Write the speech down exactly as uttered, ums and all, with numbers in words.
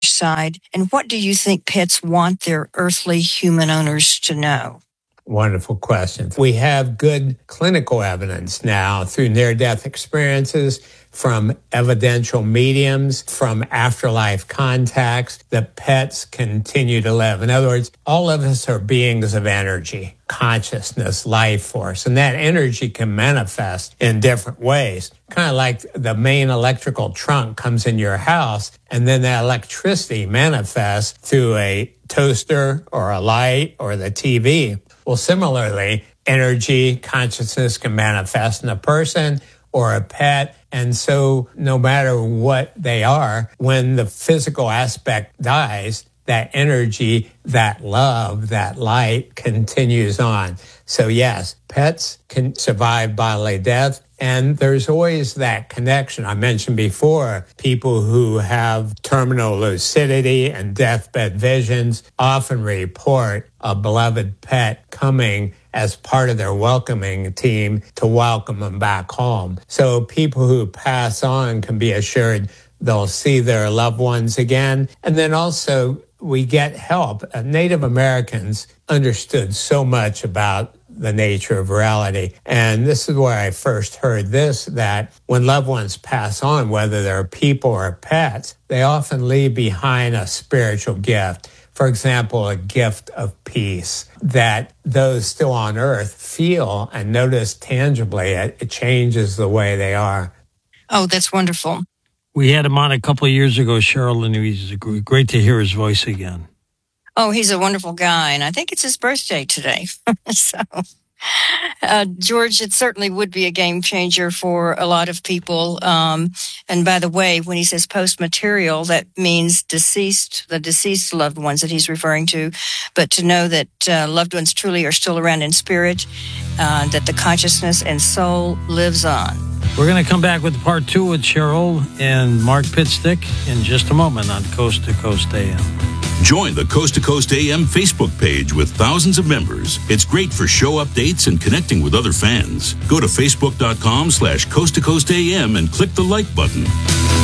side? And what do you think pets want their earthly human owners to know? Wonderful question. We have good clinical evidence now through near-death experiences, from evidential mediums, from afterlife contacts, that pets continue to live. In other words, all of us are beings of energy, consciousness, life force, and that energy can manifest in different ways. Kind of like the main electrical trunk comes in your house, and then that electricity manifests through a toaster or a light or the T V. Well, similarly, energy, consciousness can manifest in a person or a pet. And so no matter what they are, when the physical aspect dies, that energy, that love, that light continues on. So yes, pets can survive bodily death. And there's always that connection. I mentioned before, people who have terminal lucidity and deathbed visions often report a beloved pet coming as part of their welcoming team to welcome them back home. So people who pass on can be assured they'll see their loved ones again. And then also we get help. Native Americans understood so much about the nature of reality. And this is where I first heard this, that when loved ones pass on, whether they're people or pets, they often leave behind a spiritual gift. For example, a gift of peace that those still on earth feel and notice tangibly. It, it changes the way they are. Oh, that's wonderful. We had him on a couple of years ago, Cheryl, and he's great to hear his voice again. Oh, he's a wonderful guy, and I think it's his birthday today. so, uh, George, it certainly would be a game changer for a lot of people. Um, and by the way, when he says post-material, that means deceased, the deceased loved ones that he's referring to. But to know that uh, loved ones truly are still around in spirit, uh, that the consciousness and soul lives on. We're going to come back with part two with Cheryl and Mark Pitstick in just a moment on Coast to Coast A M. Join the Coast to Coast A M Facebook page with thousands of members. It's great for show updates and connecting with other fans. Go to facebook.com slash Coast to Coast AM and click the like button.